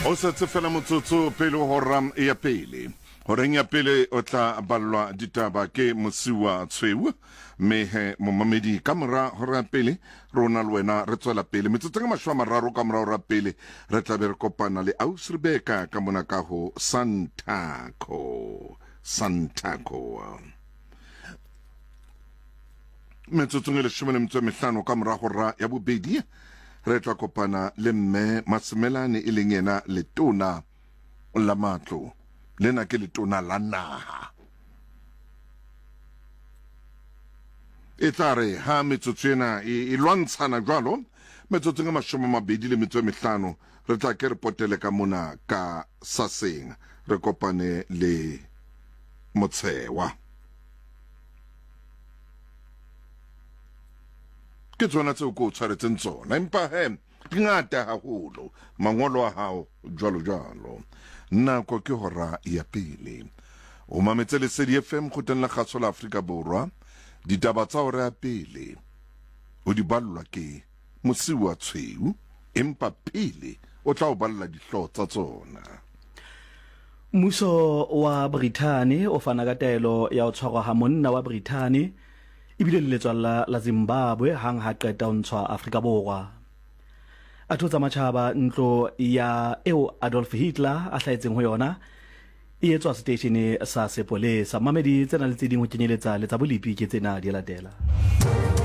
O sa tsefela motsotso pele horam ya pele. Horeng ya pele o tla ballwa ditaba ke Mosiwa Tshweu mehe momamedi kamera hora pele rona le wena re tswela pele metsotso ka mararo ka mora hora pele re tla be re kopana le Ausi Rebecca ka mona ka ho Santaco metsotso le 15 ka mora hora ya bobedi re tla kopana le mme Masemelane e leng yena letona la matlo lena ke letona la naha e tare ha metsotso ena e lwantshana jwalo metsotso nga 25 re tla ke re potele ka mona ka Saseng re kopane le Motshewa ke tsona tseo ko tshwaretseng tsona empa ngata haholo mangolo a hao jwalo nako ke hora ya pele o mametse le Lesedi FM khoteng la kgatso la Afrika Borwa ditaba tsa hora ya pele o di ballwa ke Mosiwa Tshweu empa pele o tla o balla dihlo tsa tsona. Mmuso wa Britain o fana ka taelo ya o tshwarwa ha monna wa Britain ebile le letswalla la Zimbabwe hang ha qeta o ntshwa Afrika Borwa. A thotsa matjhaba ntlo ya eo Adolf Hitler a hlaetseng ho yona e etswa station sa sepolesa. Mamedi tsena le tseding ho kenyeletsa le tsa bolipi ke tsena di latela.